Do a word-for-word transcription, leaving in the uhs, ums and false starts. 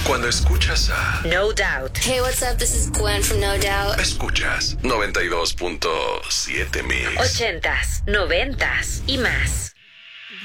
Cuando escuchas a No Doubt. Hey, what's up? This is Gwen from No Doubt. Escuchas noventa y dos punto siete Mix. Ochentas, noventas y más.